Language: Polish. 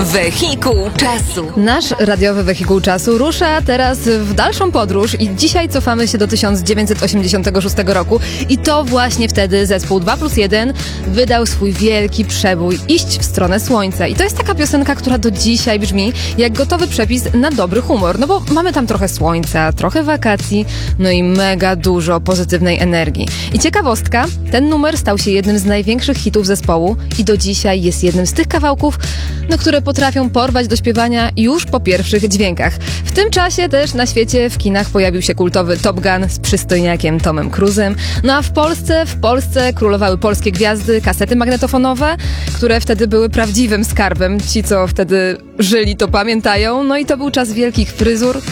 Wehikuł czasu. Nasz radiowy wehikuł czasu rusza teraz w dalszą podróż i dzisiaj cofamy się do 1986 roku i to właśnie wtedy zespół 2+1 wydał swój wielki przebój Iść w stronę słońca. I to jest taka piosenka, która do dzisiaj brzmi jak gotowy przepis na dobry humor, no bo mamy tam trochę słońca, trochę wakacji, no i mega dużo pozytywnej energii. I ciekawostka, ten numer stał się jednym z największych hitów zespołu i do dzisiaj jest jednym z tych kawałków, no, które potrafią porwać do śpiewania już po pierwszych dźwiękach. W tym czasie też na świecie w kinach pojawił się kultowy Top Gun z przystojniakiem Tomem Cruise'em. No a w Polsce królowały polskie gwiazdy, kasety magnetofonowe, które wtedy były prawdziwym skarbem. Ci, co wtedy żyli, to pamiętają. No i to był czas wielkich fryzur,